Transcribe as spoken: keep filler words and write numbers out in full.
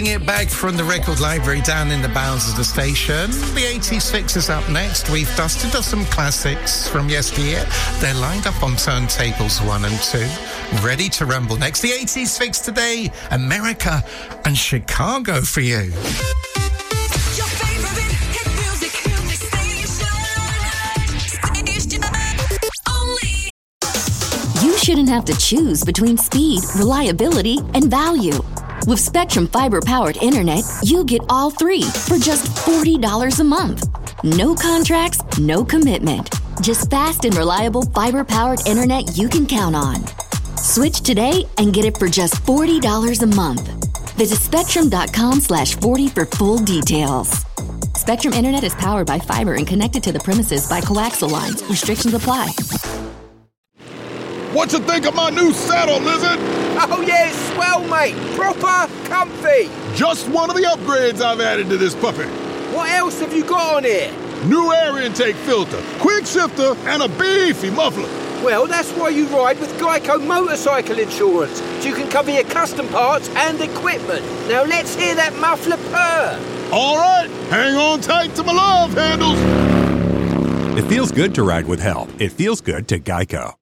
It back from the record library down in the bowels of the station. The eighties Fix is up next. We've dusted off some classics from yesteryear. They're lined up on turntables one and two, ready to rumble next. The eighties Fix today, America and Chicago for you. You shouldn't have to choose between speed, reliability, and value. With Spectrum Fiber-powered internet, you get all three for just forty dollars a month. No contracts, no commitment. Just fast and reliable fiber-powered internet you can count on. Switch today and get it for just forty dollars a month. Visit spectrum.com slash 40 for full details. Spectrum Internet is powered by fiber and connected to the premises by coaxial lines. Restrictions apply. What you think of my new saddle, Lizard? Oh, yeah, it's swell, mate. Proper comfy. Just one of the upgrades I've added to this puppy. What else have you got on here? New air intake filter, quick shifter, and a beefy muffler. Well, that's why you ride with Geico Motorcycle Insurance, so you can cover your custom parts and equipment. Now let's hear that muffler purr. All right, hang on tight to my love handles. It feels good to ride with help. It feels good to Geico.